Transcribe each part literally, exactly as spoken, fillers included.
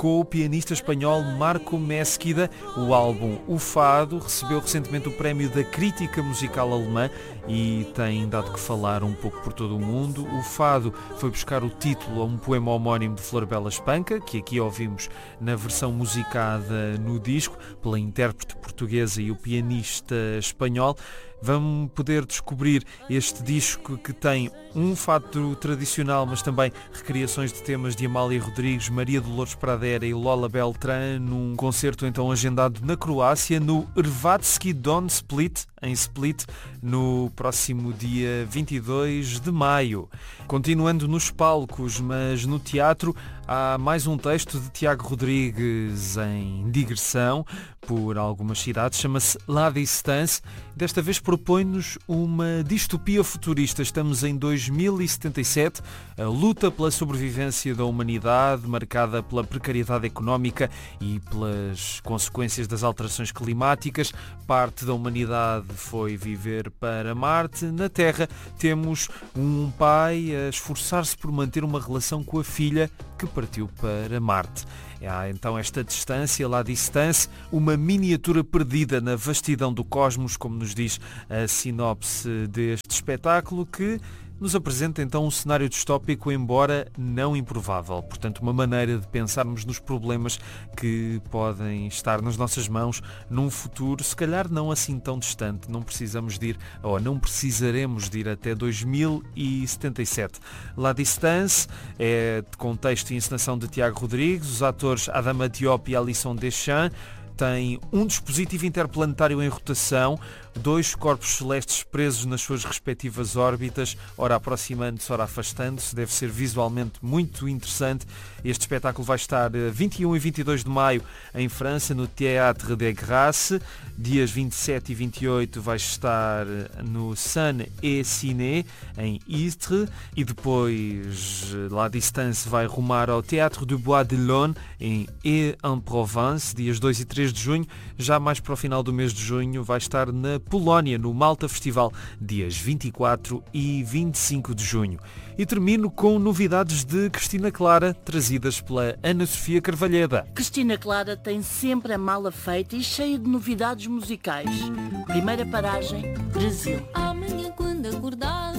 com o pianista espanhol Marco Mesquida. O álbum O Fado recebeu recentemente o prémio da crítica musical alemã e tem dado que falar um pouco por todo o mundo. O Fado foi buscar o título a um poema homónimo de Florbela Espanca, que aqui ouvimos na versão musicada no disco, pela intérprete portuguesa e o pianista espanhol. Vamos poder descobrir este disco que tem um fado tradicional, mas também recriações de temas de Amália Rodrigues, Maria Dolores Pradera e Lola Beltrán, num concerto então agendado na Croácia, no Hrvatski Dom Split, em Split, no próximo dia vinte e dois de maio. Continuando nos palcos, mas no teatro, há mais um texto de Tiago Rodrigues em digressão por algumas cidades, chama-se La Distance. Desta vez propõe-nos uma distopia futurista. Estamos em dois mil e setenta e sete, a luta pela sobrevivência da humanidade, marcada pela precariedade económica e pelas consequências das alterações climáticas. Parte da humanidade foi viver para Marte. Na Terra temos um pai a esforçar-se por manter uma relação com a filha que partiu para Marte. Há então esta distância, lá distância, uma miniatura perdida na vastidão do cosmos, como nos diz a sinopse deste espetáculo, que nos apresenta então um cenário distópico, embora não improvável. Portanto, uma maneira de pensarmos nos problemas que podem estar nas nossas mãos num futuro, se calhar não assim tão distante. Não precisamos de ir, ou não precisaremos de ir até dois mil e setenta e sete. La Distance é de contexto e encenação de Tiago Rodrigues, os atores Adama Diop e Alisson Deschamps. Tem um dispositivo interplanetário em rotação, dois corpos celestes presos nas suas respectivas órbitas, ora aproximando-se, ora afastando-se. Deve ser visualmente muito interessante. Este espetáculo vai estar vinte e um e vinte e dois de maio em França, no Théâtre des Grâces. Dias vinte e sete e vinte e oito vai estar no Sun et Ciné, em Istres. E depois, La Distance vai rumar ao Théâtre du Bois de Boulogne, em Aix-en-Provence, dias dois e três de junho. Já mais para o final do mês de junho vai estar na Polónia, no Malta Festival, dias vinte e quatro e vinte e cinco de junho. E termino com novidades de Cristina Clara, trazidas pela Ana Sofia Carvalheda. Cristina Clara tem sempre a mala feita e cheia de novidades musicais. Primeira paragem, Brasil. Amanhã quando acordar,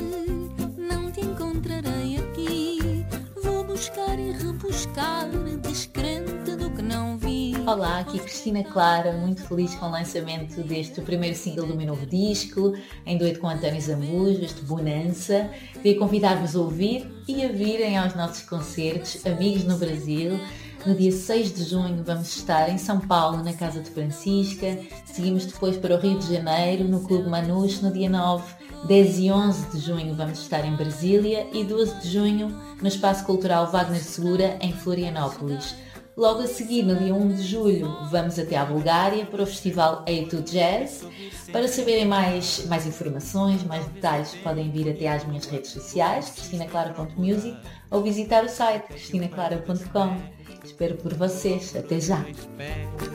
não te encontrarei aqui. Vou buscar e rebuscar, descrente do que não vi. Olá, aqui Cristina Clara, muito feliz com o lançamento deste primeiro single do meu novo disco, em dueto com António Zambujo, este Bonança. Queria convidar-vos a ouvir e a virem aos nossos concertos Amigos no Brasil. No dia seis de junho vamos estar em São Paulo, na Casa de Francisca. Seguimos depois para o Rio de Janeiro, no Clube Manus, no dia nove. dez e onze de junho vamos estar em Brasília e doze de junho no Espaço Cultural Wagner Segura, em Florianópolis. Logo a seguir, no dia um de julho, vamos até à Bulgária para o festival A dois Jazz. Para saberem mais, mais informações, mais detalhes, podem vir até às minhas redes sociais, cristina clara ponto music, ou visitar o site cristina clara ponto com. Espero por vocês. Até já!